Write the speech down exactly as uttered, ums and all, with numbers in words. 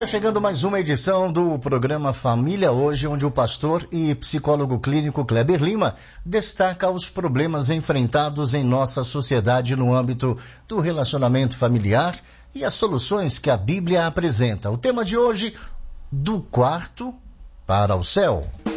Chegando mais uma edição do programa Família Hoje, onde o pastor e psicólogo clínico Kleber Lima destaca os problemas enfrentados em nossa sociedade no âmbito do relacionamento familiar e as soluções que a Bíblia apresenta. O tema de hoje, do quarto para o céu.